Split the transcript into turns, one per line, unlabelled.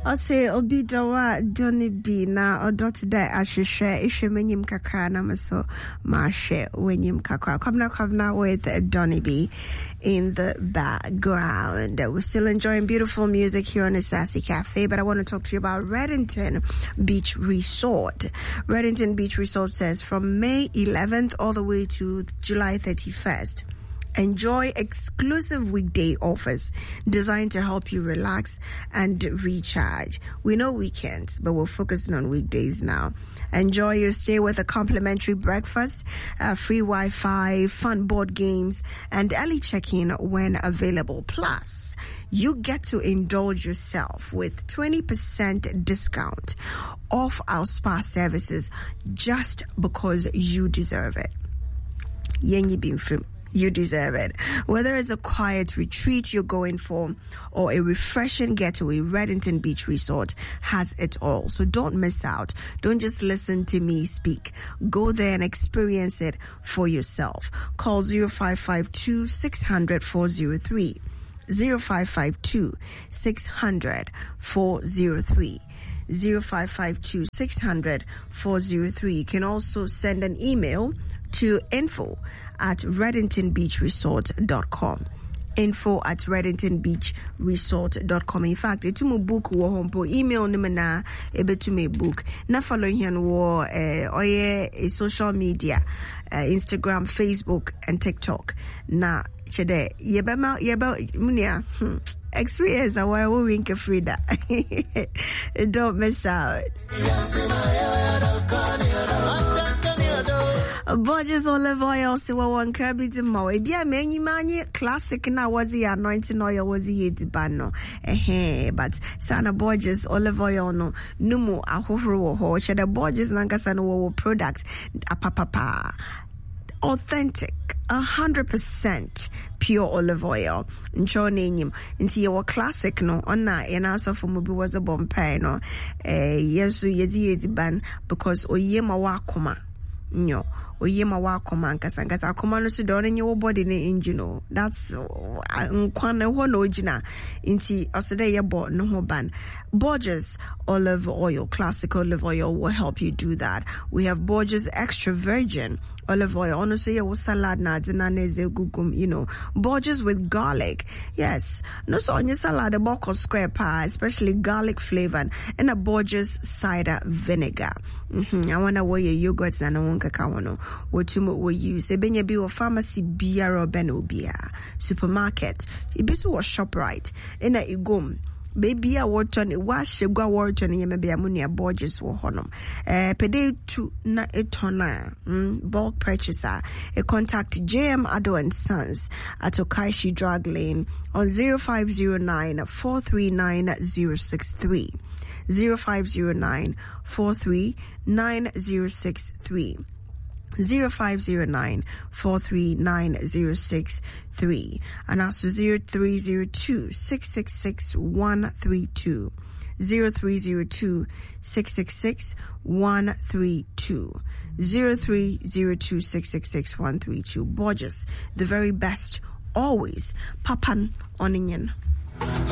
say Obidowa Donny B na or today I should share Ishemenim Kakra Namaso Marshe Wenyim Kakra. Come now with Donny B in the background. We're still enjoying beautiful music here on the Sassy Cafe, but I want to talk to you about Redington Beach Resort. Redington Beach Resort says from May 11th all the way to July 31st. Enjoy exclusive weekday offers designed to help you relax and recharge. We know weekends, but we're focusing on weekdays now. Enjoy your stay with a complimentary breakfast, free Wi-Fi, fun board games, and early check-in when available. Plus, you get to indulge yourself with 20% discount off our spa services just because you deserve it. Yengi Bimfrim. You deserve it. Whether it's a quiet retreat you're going for or a refreshing getaway, Redington Beach Resort has it all. So don't miss out. Don't just listen to me speak. Go there and experience it for yourself. Call 0552 600 403. 0552 600 403. 0552 600 403. You can also send an email to info@redingtonbeachresort.com. info@redingtonbeachresort.com. In fact, it's a book wo hompo email nimana ebetume book. Na follow here wo a social media, Instagram, Facebook, and TikTok. Na chede yeba munia experience our wink Frida. Don't miss out. Borges olive oil siwa one kirby to mo. Ebia many many classic na was the anointing oil was the bano. But sana Borges olive oil no numu ahohoro ho. Chede Borges nankasa no wo product apapapa. Authentic, 100% pure olive oil. Nchone nti your classic no onna ena so for mubi was a bompai no. Yesu yedi ban because oyema wakoma. No. Oyema wakoma nkasa akoma no to don in your body ne engine. That's nkwane ho no ogina nti osede ye bo no ho ban. Borges olive oil, classic olive oil will help you do that. We have Borges extra virgin olive oil. Honestly, yeah, salad na dinaneze gugum, Borges with garlic. Yes. No so on your salad a boko square pie, especially garlic flavored, and a Borges cider vinegar. I wonder what your yogurts and wonka kawano. What tumo we use. Ebenya bi or pharmacy beer or benobia. Supermarket. Ibisu or ShopRite. In a igum. Baby a water wash gwa water ni maybe amunia Borges wo honom. Pede to na etona bulk purchaser. Contact JM Ado and Sons at Okaishi Drug Lane on 0509 439 063. 0509 439 063. 0509 439 063 and also 0302 666 132. 0302 666 132. 0302 666 132. Borges, the very best, always. Papan Onion.